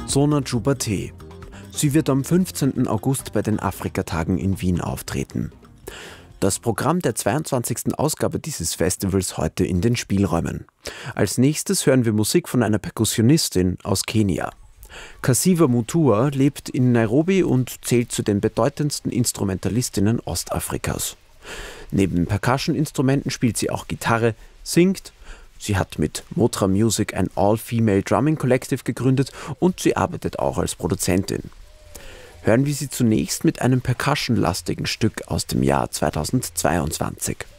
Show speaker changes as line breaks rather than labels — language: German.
Sona Jubate. Sie wird am 15. August bei den Afrikatagen in Wien auftreten. Das Programm der 22. Ausgabe dieses Festivals heute in den Spielräumen. Als nächstes hören wir Musik von einer Perkussionistin aus Kenia. Kasiva Mutua lebt in Nairobi und zählt zu den bedeutendsten Instrumentalistinnen Ostafrikas. Neben Percussion-Instrumenten spielt sie auch Gitarre, singt. Sie hat mit Motra Music ein All-Female Drumming Collective gegründet und sie arbeitet auch als Produzentin. Hören wir sie zunächst mit einem percussion-lastigen Stück aus dem Jahr 2022.